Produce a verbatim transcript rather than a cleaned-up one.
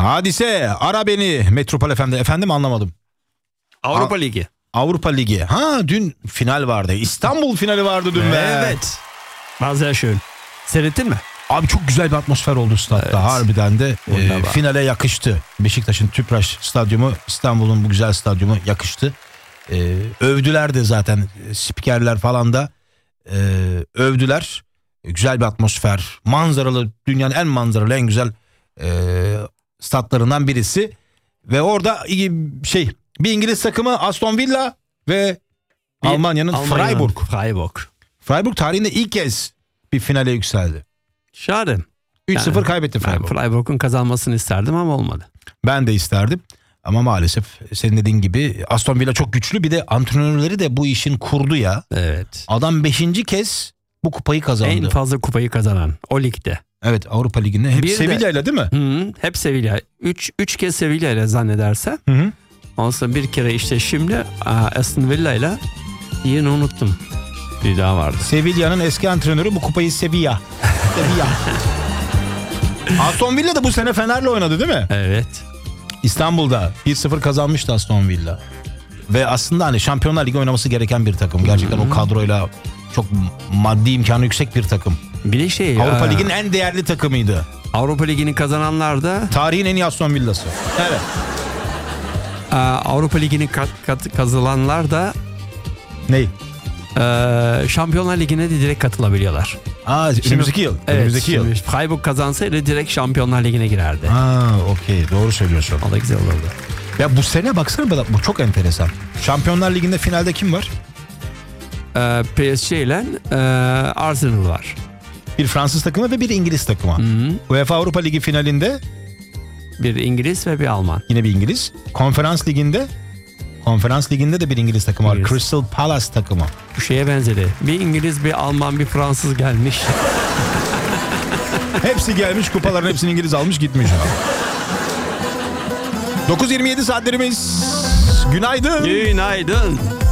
Hadise ara beni Metropol F M'de. Efendim anlamadım. Avrupa A- Ligi. Avrupa Ligi. Ha dün final vardı. İstanbul finali vardı dün be. Evet. Bazen şöyle. Seyrettin mi? Abi çok güzel bir atmosfer oldu statta. Evet. Harbiden de e, finale yakıştı. Beşiktaş'ın Tüpraş stadyumu, İstanbul'un bu güzel stadyumu yakıştı. E, övdüler de zaten spikerler falan da e, övdüler. E, güzel bir atmosfer. Manzaralı, dünyanın en manzaralı, en güzel e, statlarından birisi. Ve orada şey bir İngiliz takımı Aston Villa ve bir Almanya'nın Almanya'nın Freiburg. Freiburg. Freiburg tarihinde ilk kez bir finale yükseldi. Şahane. üç sıfır Yani, kaybetti Freiburg. Freiburg'un kazanmasını isterdim ama olmadı. Ben de isterdim. Ama maalesef senin dediğin gibi Aston Villa çok güçlü. Bir de antrenörleri de bu işin kurdu ya. Evet. Adam beşinci kez bu kupayı kazandı. En fazla kupayı kazanan o ligde. Evet, Avrupa Ligi'nde. Hep Bir de- Sevilla ile değil mi? Hı, hep Sevilla. Üç, üç kez Sevilla ile zannedersen. Hı hı. Ondan sonra bir kere işte şimdi Aston Villa ile yine unuttum. Bir daha vardı. Sevilla'nın eski antrenörü bu kupayı Sevilla. Sevilla. Aston Villa da bu sene Fener'le oynadı değil mi? Evet. İstanbul'da bir sıfır kazanmıştı Aston Villa. Ve aslında hani Şampiyonlar Ligi oynaması gereken bir takım. Gerçekten o kadroyla çok maddi imkanı yüksek bir takım. Bir de şey Avrupa e, Ligi'nin en değerli takımıydı. Avrupa Ligi'ni kazananlar da Tarihin en iyi Aston Villa'sı. Evet. e, Avrupa Ligi'ni kat, kat, kazananlar da Ney? e, Şampiyonlar Ligi'ne de direkt katılabiliyorlar. Aa, önümüzdeki yıl. Evet, önümüzdeki yıl. şimdi Freiburg kazansaydı direkt Şampiyonlar Ligi'ne girerdi. Ha, okey, doğru söylüyorsun. O da güzel olurdu. Ya bu sene baksana, bu çok enteresan. Şampiyonlar Ligi'nde finalde kim var? E, P S G ile e, Arsenal var. Bir Fransız takımı ve bir İngiliz takımı. Hı-hı. UEFA Avrupa Ligi finalinde Bir İngiliz ve bir Alman. yine bir İngiliz. Konferans Ligi'nde Konferans Ligi'nde de bir İngiliz takımı var. İngiliz. Crystal Palace takımı. Bu şeye benzedi. Bir İngiliz, bir Alman, bir Fransız gelmiş. Hepsi gelmiş, kupaların hepsini İngiliz almış gitmiş. dokuz yirmi yedi saatlerimiz. Günaydın. Günaydın.